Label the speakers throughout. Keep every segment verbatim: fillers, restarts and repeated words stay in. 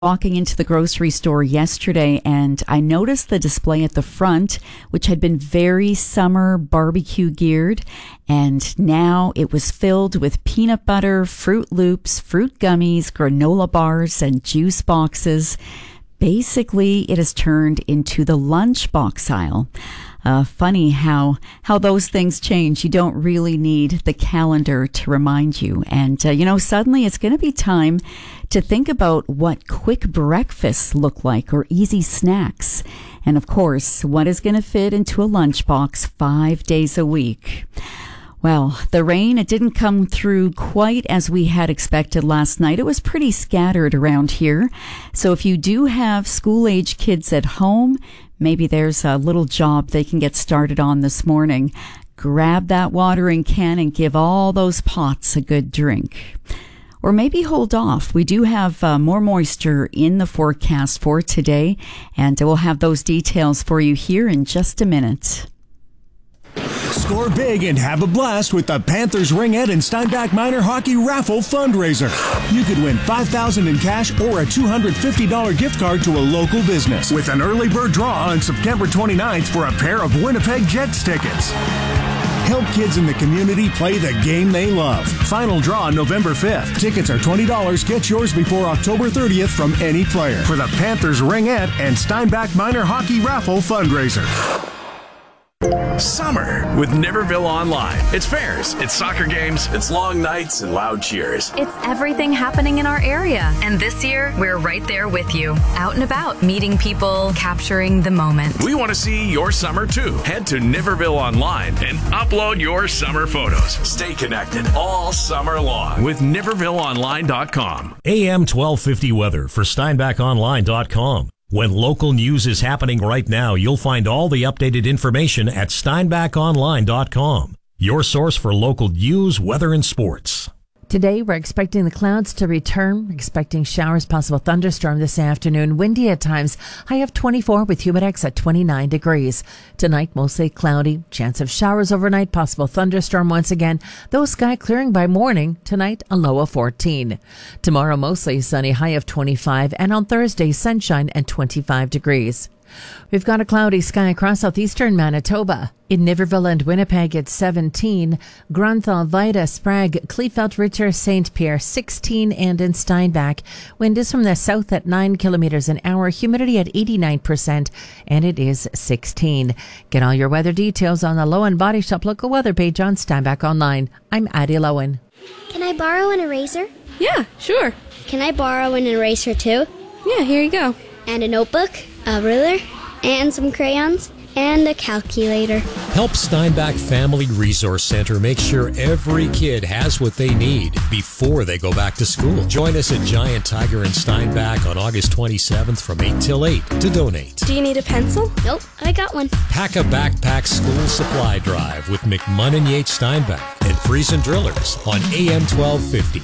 Speaker 1: walking into the grocery store yesterday and I noticed the display at the front, which had been very summer barbecue geared, and now it was filled with peanut butter, Fruit Loops, fruit gummies, granola bars, and juice boxes. Basically, it has turned into the lunchbox aisle. Uh, funny how how those things change. You don't really need the calendar to remind you. And, uh, you know, suddenly it's going to be time to think about what quick breakfasts look like or easy snacks. And, of course, what is going to fit into a lunchbox five days a week. Well, the rain, it didn't come through quite as we had expected last night. It was pretty scattered around here. So if you do have school-age kids at home, maybe there's a little job they can get started on this morning. Grab that watering can and give all those pots a good drink. Or maybe hold off. We do have uh, more moisture in the forecast for today, and we'll have those details for you here in just a minute.
Speaker 2: Score big and have a blast with the Panthers Ringette and Steinbach Minor Hockey Raffle Fundraiser. You could win five thousand dollars in cash or a two hundred fifty dollars gift card to a local business with an early bird draw on September twenty-ninth for a pair of Winnipeg Jets tickets. Help kids in the community play the game they love. Final draw November fifth. Tickets are twenty dollars. Get yours before October thirtieth from any player for the Panthers Ringette and Steinbach Minor Hockey Raffle Fundraiser.
Speaker 3: Summer with Niverville Online. It's fairs, it's soccer games, it's long nights and loud cheers.
Speaker 4: It's everything happening in our area. And this year, we're right there with you. Out and about, meeting people, capturing the moment.
Speaker 3: We want to see your summer too. Head to Niverville Online and upload your summer photos. Stay connected all summer long with Niverville Online dot com.
Speaker 5: A M twelve fifty weather for Steinbach Online dot com. When local news is happening right now, you'll find all the updated information at Steinbach Online dot com, your source for local news, weather, and sports.
Speaker 6: Today, we're expecting the clouds to return, expecting showers, possible thunderstorm this afternoon, windy at times, high of twenty-four with humidex at twenty-nine degrees. Tonight, mostly cloudy, chance of showers overnight, possible thunderstorm once again, though sky clearing by morning. Tonight, a low of fourteen. Tomorrow, mostly sunny, high of twenty-five, and on Thursday, sunshine and twenty-five degrees. We've got a cloudy sky across southeastern Manitoba. In Niverville and Winnipeg, it's seventeen. Grunthal, Vida, Sprague, Kleefeld, Ritter, Saint Pierre, sixteen. And in Steinbach, wind is from the south at nine kilometers an hour, humidity at eighty-nine percent, and it is sixteen. Get all your weather details on the Lowen Body Shop local weather page on Steinbach Online. I'm Addie Lowen.
Speaker 7: Can I borrow an eraser?
Speaker 8: Yeah, sure.
Speaker 7: Can I borrow an eraser too?
Speaker 8: Yeah, here you go.
Speaker 7: And a notebook, a ruler, and some crayons, and a calculator.
Speaker 9: Help Steinbach Family Resource Center make sure every kid has what they need before they go back to school. Join us at Giant Tiger in Steinbach on August twenty-seventh from eight till eight to donate.
Speaker 8: Do you need a pencil?
Speaker 7: Nope, I got one.
Speaker 9: Pack a Backpack School Supply Drive with McMunn and Yates Steinbach and Friesen Drillers on A M twelve fifty.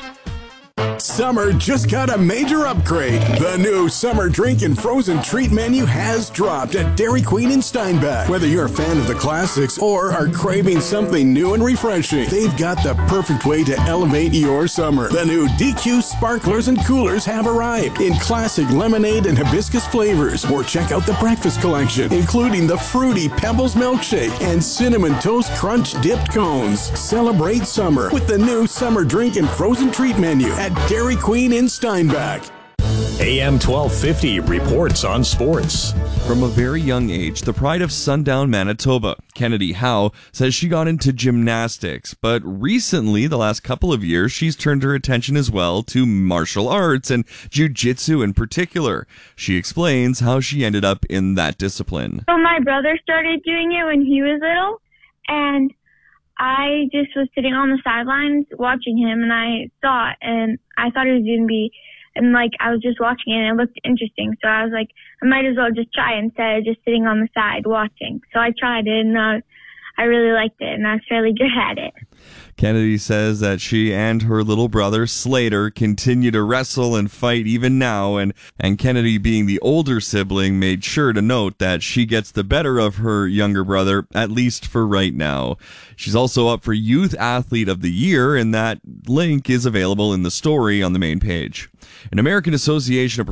Speaker 10: Summer just got a major upgrade. The new summer drink and frozen treat menu has dropped at Dairy Queen in Steinbach. Whether you're a fan of the classics or are craving something new and refreshing, they've got the perfect way to elevate your summer. The new D Q sparklers and coolers have arrived in classic lemonade and hibiscus flavors. Or check out the breakfast collection, including the fruity Pebbles milkshake and cinnamon toast crunch dipped cones. Celebrate summer with the new summer drink and frozen treat menu at Dairy Queen in Steinbach.
Speaker 5: A M twelve fifty reports on sports.
Speaker 11: From a very young age, the pride of Sundown, Manitoba, Kennedy Howe, says she got into gymnastics, but recently, the last couple of years, she's turned her attention as well to martial arts and jiu-jitsu in particular. She explains how she ended up in that discipline.
Speaker 12: So my brother started doing it when he was little, and I just was sitting on the sidelines watching him, and I saw it, and I thought it was going to be, and like I was just watching it, and it looked interesting. So I was like, I might as well just try instead of just sitting on the side watching. So I tried it, and uh, I really liked it, and I was fairly good at it.
Speaker 11: Kennedy says that she and her little brother Slater continue to wrestle and fight even now, and, and Kennedy, being the older sibling, made sure to note that she gets the better of her younger brother, at least for right now. She's also up for Youth Athlete of the Year, and that link is available in the story on the main page. An American Association of